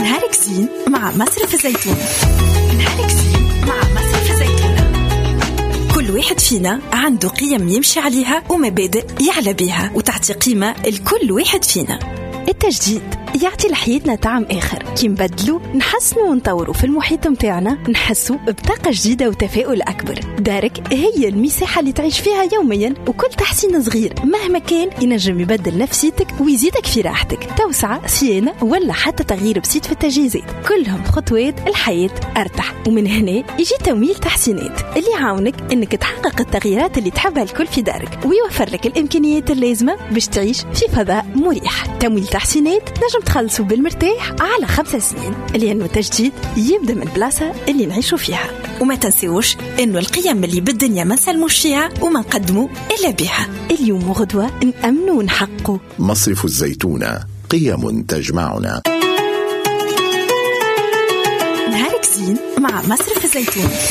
نهارك زين مع مصرف الزيتون. نهارك زين مع مصرف الزيتون. كل واحد فينا عنده قيم يمشي عليها ومبادئ يعلى بيها وتعطي قيمة لكل واحد فينا. التجديد يعطي لحياتنا طعم آخر، كي نبدلو نحسنو ونطورو في المحيط متاعنا، نحسو بطاقة جديدة وتفاؤل أكبر. دارك هي المساحة اللي تعيش فيها يوميا، وكل تحسين صغير مهما كان ينجم يبدل نفسيتك ويزيدك في راحتك. توسعة، صيانة، ولا حتى تغيير بسيط في التجهيزات، كلهم خطوات الحياة أرتاح. ومن هنا يجي تمويل تحسينات اللي يعاونك انك تحقق التغييرات اللي تحبها الكل في دارك، ويوفر لك الإمكانيات اللازمة باش تعيش في فضاء مريح. تمويل تحسينات نجم تخلصوا بالمرتاح على 5 سنين، لأنه التجديد يبدأ من البلاصة اللي نعيشوا فيها. وما تنسوش إنه القيم اللي بالدنيا ما نسلموش فيها وما نقدموا إلا بها. اليوم وغدوة نأمنوا ونحققوا. مصرف الزيتون، قيم تجمعنا. نهارك زين مع مصرف الزيتون.